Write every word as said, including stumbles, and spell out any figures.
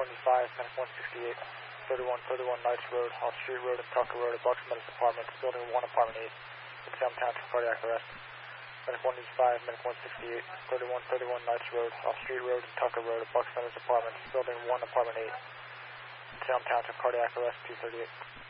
one five, Medic one sixty-eight, thirty-one thirty-one Knights Road, off Street Road and Tucker Road, Bucks Medics Apartments, Building one, Apartment eight, in Salem Township, cardiac arrest. Medic one five, Medic one sixty-eight, thirty-one thirty-one Knights Road, off Street Road and Tucker Road, Bucks Medics Apartments, Building one, Apartment eight, in Salem Township, cardiac arrest, two thirty-eight.